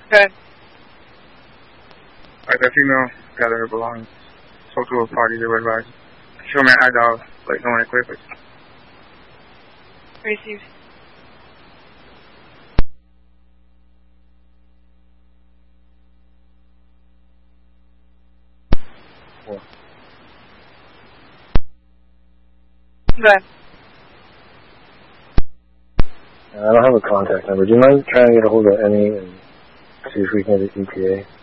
Good. Alright, that female gathered her belongings. Spoke to her party, they were advised. Show me an eye dog, like no one equipped. Received. What? Good. I don't have a contact number. Do you mind trying to get a hold of Emmy and see if we can get an ETA?